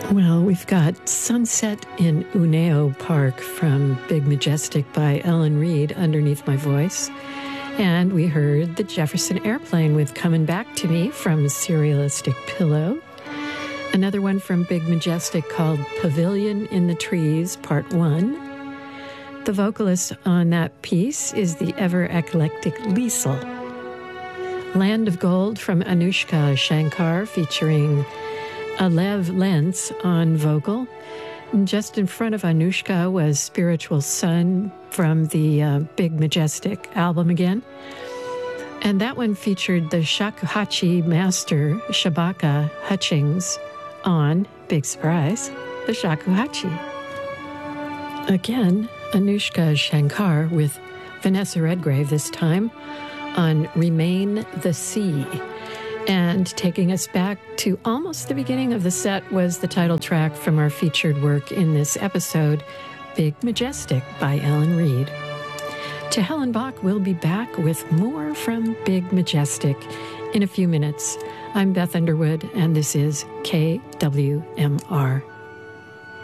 Well, we've got Sunset in Uneo Park from Big Majestic by Ellen Reed underneath my voice. And we heard the Jefferson Airplane with Coming Back to Me from Serialistic Pillow. Another one from Big Majestic called Pavilion in the Trees, Part 1. The vocalist on that piece is the ever-eclectic Liesl. Land of Gold from Anushka Shankar featuring Alev Lentz on vocal. And just in front of Anushka was Spiritual Sun from the Big Majestic album again. And that one featured the shakuhachi master, Shabaka Hutchings, on, big surprise, the shakuhachi. Again, Anushka Shankar with Vanessa Redgrave this time on Remain the Sea. And taking us back to almost the beginning of the set was the title track from our featured work in this episode, Big Majestic by Ellen Reed. To Helen Bach, we'll be back with more from Big Majestic in a few minutes. I'm Beth Underwood, and this is KWMR.